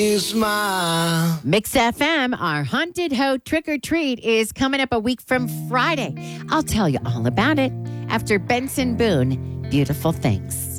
Mix FM, our Haunted Hoe Trick or Treat is coming up a week from Friday. I'll tell you all about it after Benson Boone, Beautiful Things.